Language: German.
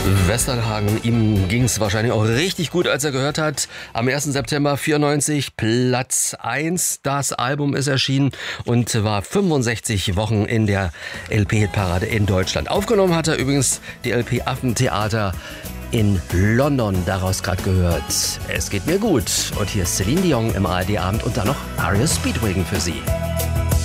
Westerhagen, ihm ging es wahrscheinlich auch richtig gut, als er gehört hat. Am 1. September 94 Platz 1. Das Album ist erschienen und war 65 Wochen in der LP-Hitparade in Deutschland. Aufgenommen hat er übrigens die LP Affentheater in London. Daraus gerade gehört. Es geht mir gut. Und hier ist Celine Dion im ARD-Abend und dann noch Ariel Speedwagon für Sie.